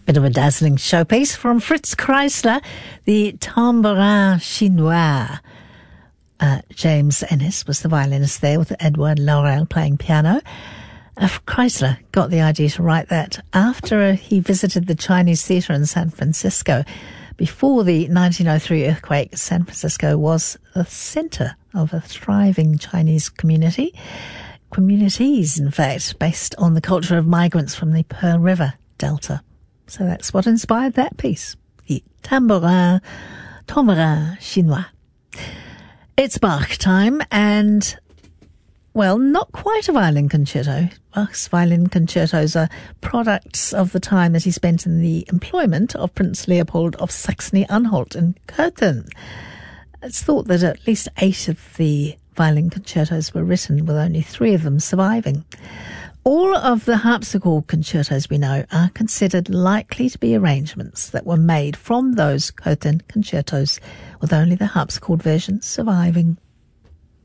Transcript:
Bit of a dazzling showpiece from Fritz Kreisler, the Tambourin Chinois. James Ennis was the violinist there, with Edouard Laurel playing piano. Kreisler got the idea to write that after he visited the Chinese theatre in San Francisco. Before the 1903 earthquake, San Francisco was the centre of a thriving Chinese communities, in fact, based on the culture of migrants from the Pearl River Delta. So that's what inspired that piece, the Tambourin Chinois. It's Bach time, and, well, not quite a violin concerto. Bach's violin concertos are products of the time that he spent in the employment of Prince Leopold of Saxony-Anhalt in Cöthen. It's thought that at least 8 of the violin concertos were written, with only 3 of them surviving. All of the harpsichord concertos we know are considered likely to be arrangements that were made from those Cöthen concertos, with only the harpsichord version surviving.